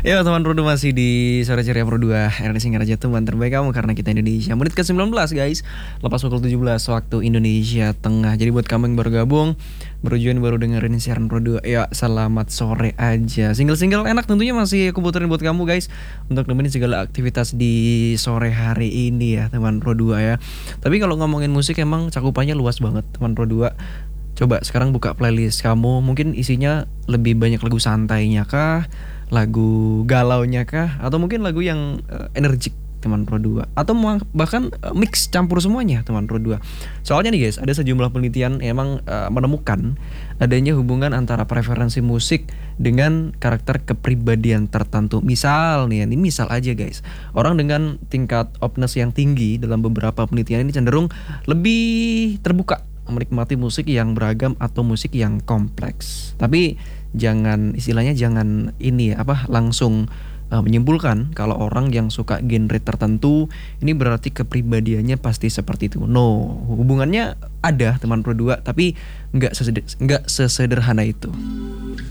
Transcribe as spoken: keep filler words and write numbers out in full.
Ya teman Pro dua masih di sore ceria Pro dua R D Singgara Raja teman terbaik kamu karena kita Indonesia. Menit ke sembilan belas guys. Lepas pukul tujuh belas waktu Indonesia Tengah. Jadi buat kamu yang baru gabung, baru join, baru dengerin siaran Pro dua, ya selamat sore aja. Single-single enak tentunya masih aku puterin buat kamu guys untuk nemenin segala aktivitas di sore hari ini ya teman Pro dua ya. Tapi kalau ngomongin musik emang cakupannya luas banget teman Pro dua. Coba sekarang buka playlist kamu, mungkin isinya lebih banyak lagu santainya kah, lagu galaunya kah, atau mungkin lagu yang uh, energik teman Pro dua, atau bahkan uh, mix campur semuanya teman Pro dua. Soalnya nih guys, ada sejumlah penelitian yang emang uh, menemukan adanya hubungan antara preferensi musik dengan karakter kepribadian tertentu. Misal nih, ini misal aja guys, orang dengan tingkat openness yang tinggi dalam beberapa penelitian ini cenderung lebih terbuka menikmati musik yang beragam atau musik yang kompleks. Tapi jangan, istilahnya jangan ini ya, apa langsung uh, menyimpulkan kalau orang yang suka genre tertentu ini berarti kepribadiannya pasti seperti itu. No, hubungannya ada teman Pro dua, tapi nggak seseder, nggak sesederhana itu.